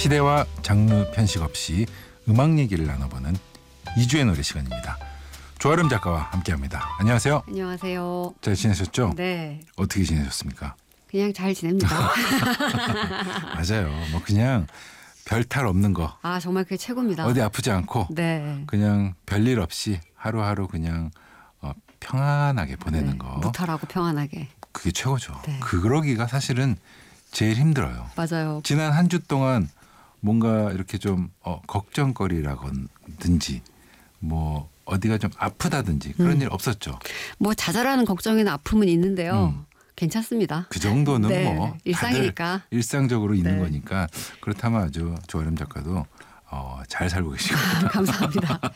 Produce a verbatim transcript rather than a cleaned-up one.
시대와 장르 편식 없이 음악 얘기를 나눠보는 이주의 노래 시간입니다. 조아름 작가와 함께합니다. 안녕하세요. 안녕하세요. 잘 지내셨죠? 네. 어떻게 지내셨습니까? 그냥 잘 지냅니다. 맞아요. 뭐 그냥 별 탈 없는 거. 아 정말 그게 최고입니다. 어디 아프지 않고 네. 그냥 별일 없이 하루하루 그냥 어, 평안하게 보내는 네. 거. 무탈하고 평안하게. 그게 최고죠. 네. 그러기가 사실은 제일 힘들어요. 맞아요. 지난 한 주 동안 뭔가 이렇게 좀 어, 걱정거리라든지 뭐 어디가 좀 아프다든지 그런 음. 일 없었죠. 뭐 자잘한 걱정이나 아픔은 있는데요. 음. 괜찮습니다. 그 정도는 네. 뭐 일상이니까. 다들 일상적으로 있는 네. 거니까 그렇다면 아주 조아름 작가도 어, 잘 살고 계시고 감사합니다.